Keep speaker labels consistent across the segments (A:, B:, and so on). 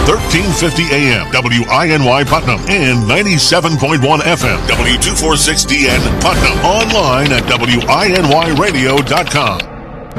A: 1350 AM, WINY Putnam, and 97.1 FM, W246DN Putnam. Online at WINYradio.com.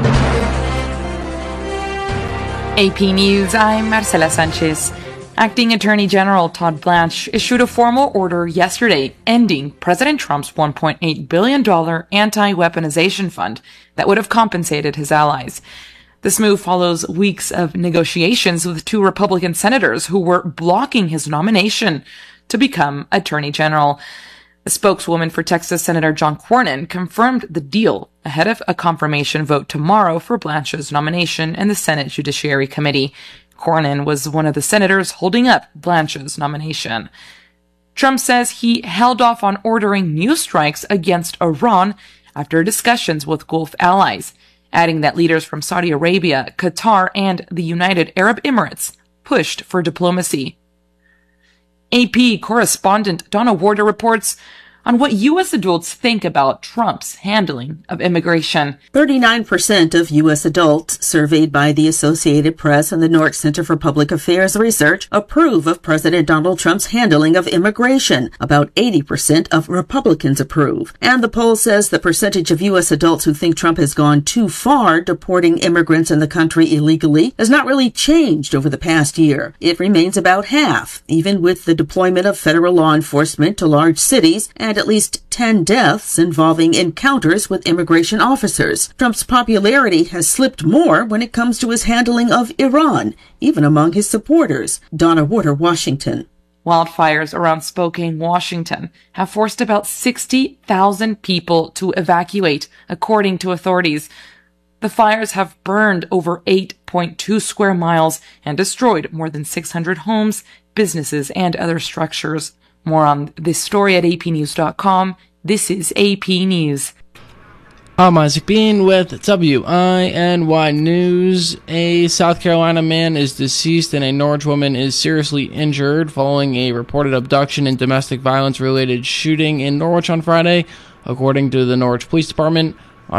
B: AP News, I'm Marcela Sanchez. Acting Attorney General Todd Blanche issued a formal order yesterday ending President Trump's $1.8 billion anti-weaponization fund that would have compensated his allies. This move follows weeks of negotiations with two Republican senators who were blocking his nomination to become Attorney General. A spokeswoman for Texas Senator John Cornyn confirmed the deal ahead of a confirmation vote tomorrow for Blanche's nomination in the Senate Judiciary Committee. Cornyn was one of the senators holding up Blanche's nomination. Trump says he held off on ordering new strikes against Iran after discussions with Gulf allies, adding that leaders from Saudi Arabia, Qatar, and the United Arab Emirates pushed for diplomacy. AP correspondent Donna Warder reports on what U.S. adults think about Trump's handling of immigration.
C: 39% of U.S. adults surveyed by the Associated Press and the Newark Center for Public Affairs Research approve of President Donald Trump's handling of immigration. About 80% of Republicans approve. And the poll says the percentage of U.S. adults who think Trump has gone too far deporting immigrants in the country illegally has not really changed over the past year. It remains about half, even with the deployment of federal law enforcement to large cities and at least 10 deaths involving encounters with immigration officers. Trump's popularity has slipped more when it comes to his handling of Iran, even among his supporters. Donna Warder, Washington.
B: Wildfires around Spokane, Washington, have forced about 60,000 people to evacuate, according to authorities. The fires have burned over 8.2 square miles and destroyed more than 600 homes, businesses, and other structures. More on this story at apnews.com. This is AP News.
D: I'm Isaac Bean with WINY News. A South Carolina man is deceased and a Norwich woman is seriously injured following a reported abduction and domestic violence-related shooting in Norwich on Friday, according to the Norwich Police Department.